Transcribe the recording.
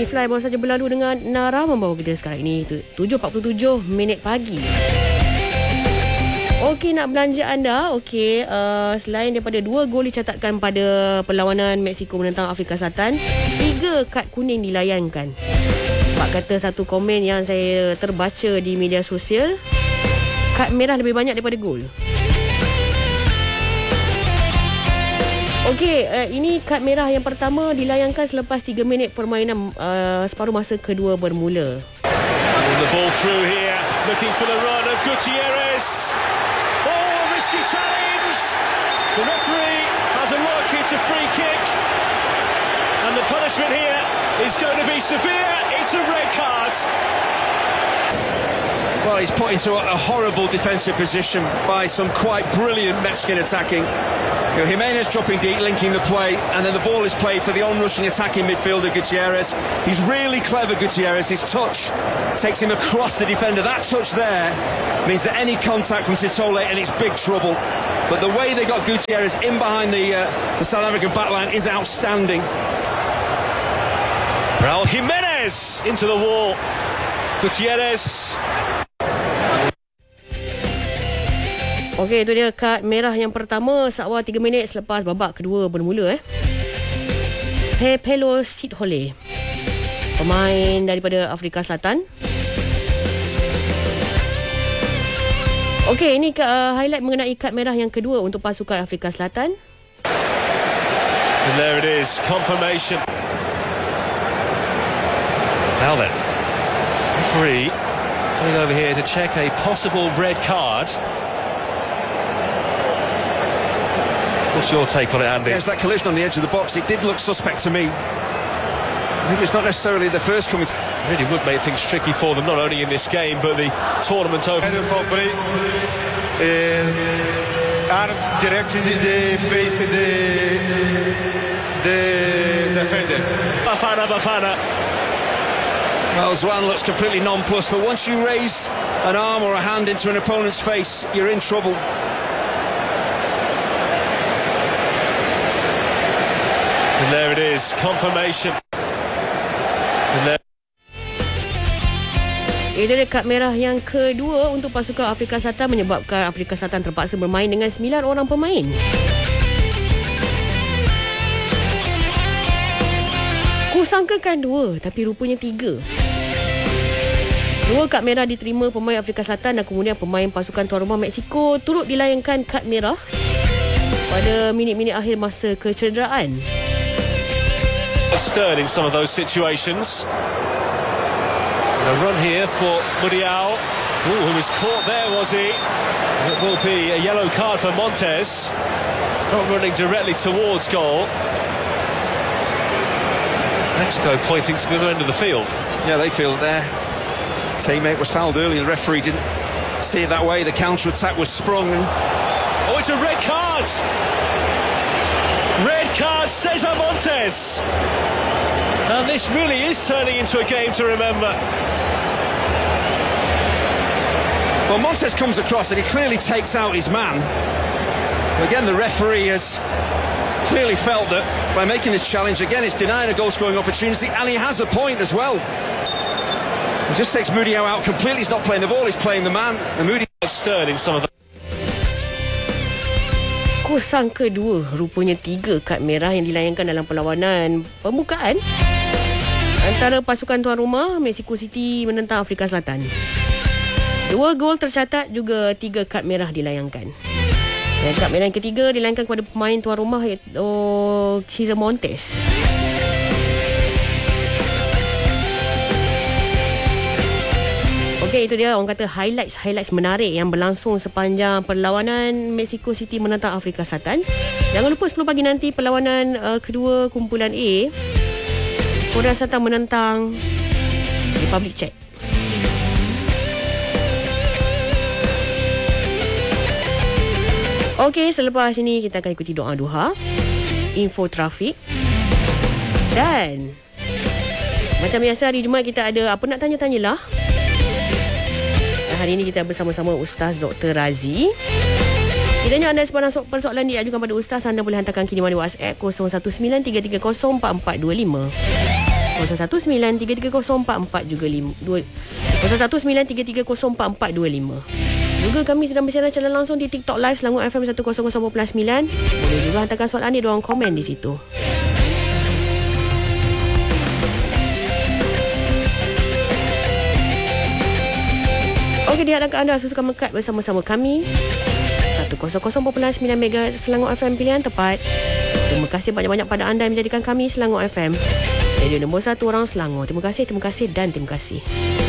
Fly baru saja berlalu dengan Nara membawa kita sekarang ini 7.47 minit pagi. Okey, nak belanja anda. Okey, selain daripada 2 gol dicatatkan pada perlawanan Mexico menentang Afrika Selatan, 3 kad kuning dilayankan. Pak kata satu komen yang saya terbaca di media sosial, kad merah lebih banyak daripada gol. Okey, ini kad merah yang pertama dilayangkan selepas 3 minit permainan separuh masa kedua bermula. The ball through here, looking for the run of Gutierrez. Oh, risky challenge. The referee has a look, it's a free kick. And the punishment here is going to be severe. It's a red card. Well, he's put into a horrible defensive position by some quite brilliant Mexican attacking. You know, Jimenez dropping deep, linking the play, and then the ball is played for the on-rushing attacking midfielder Gutierrez. He's really clever, Gutierrez. His touch takes him across the defender. That touch there means that any contact from Titole and it's big trouble. But the way they got Gutierrez in behind the South African backline is outstanding. Raul Jimenez into the wall. Gutierrez. Okey, itu dia kad merah yang pertama sakwa 3 minit selepas babak kedua bermula. Pepelo Sithole, pemain daripada Afrika Selatan. Okey, ini highlight mengenai kad merah yang kedua untuk pasukan Afrika Selatan. And there it is, confirmation. Now then, referee coming over here to check a possible red card. What's your take on it, Andy? There's that collision on the edge of the box. It did look suspect to me. I think it's not necessarily the first coming. Really would make things tricky for them, not only in this game, but the tournament over. Header for play is arms directly the face the defender. Bafana. Well, Zwan looks completely nonplussed, but once you raise an arm or a hand into an opponent's face, you're in trouble. And there it is, confirmation. And there... Itu dia kad merah yang kedua untuk pasukan Afrika Selatan menyebabkan Afrika Selatan terpaksa bermain dengan 9 orang pemain. Kusangkakan 2, tapi rupanya 3. 2 kad merah diterima pemain Afrika Selatan dan kemudian pemain pasukan tuan rumah Mexico turut dilayangkan kad merah pada minit-minit akhir masa kecederaan. Stern in some of those situations. And a run here for Muriel. Who was caught there, was he? It will be a yellow card for Montes. Not running directly towards goal. Mexico pointing to the other end of the field. Yeah, they feel their teammate was fouled early. The referee didn't see it that way. The counter-attack was sprung. And... Oh, it's a red card! Red card, Cesar Montes. And this really is turning into a game to remember. Well, Montes comes across and he clearly takes out his man. Again, the referee has clearly felt that by making this challenge, again, it's denying a goal-scoring opportunity, and he has a point as well. He just takes Mudiao out completely. He's not playing the ball, he's playing the man. And Mudiao Stern in some of the... Kusangka 2, rupanya 3 kad merah yang dilayangkan dalam perlawanan pembukaan antara pasukan tuan rumah Mexico City menentang Afrika Selatan. 2 gol tercatat, juga 3 kad merah dilayangkan. Dan kad merah yang ketiga dilayangkan kepada pemain tuan rumah iaitu Cesar Montes. Okey, itu dia orang kata highlights menarik yang berlangsung sepanjang perlawanan Mexico City menentang Afrika Selatan. Jangan lupa 10 pagi nanti perlawanan kedua kumpulan A, Korea Selatan menentang Republic Czech. Okey, selepas ini kita akan ikuti doa duha, info trafik, dan macam biasa hari Jumaat kita ada apa nak tanya-tanyalah. Hari ini kita bersama-sama Ustaz Dr. Razi. Sekiranya anda ada persoalan diajukan pada Ustaz, anda boleh hantarkan kiriman di WhatsApp 0193304425. 0193304425 juga 0193304425. Juga kami sedang bersiaran secara langsung di TikTok Live Selangor FM 100.9. Boleh juga hantarkan soalan di ruang komen di situ. Okey, diharapkan anda susukan melekat bersama-sama kami 100.9 MHz Selangor FM pilihan tepat. Terima kasih banyak-banyak pada anda yang menjadikan kami Selangor FM radio nombor 1 orang Selangor. Terima kasih dan terima kasih.